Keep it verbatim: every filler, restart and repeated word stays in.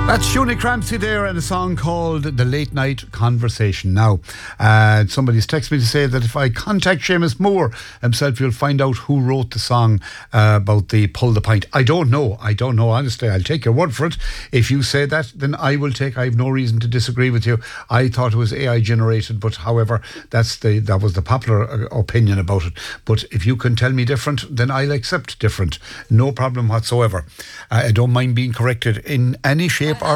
That's Shuni Crampsey there and a song called The Late Night Conversation. Now, uh, somebody's texted me to say that if I contact Seamus Moore himself, you'll find out who wrote the song uh, about the Pull the Pint. I don't know. I don't know, honestly. I'll take your word for it. If you say that, then I will take, I have no reason to disagree with you. I thought it was A I generated, but however, that's the that was the popular uh, opinion about it. But if you can tell me different, then I'll accept different. No problem whatsoever. Uh, I don't mind being corrected in any shape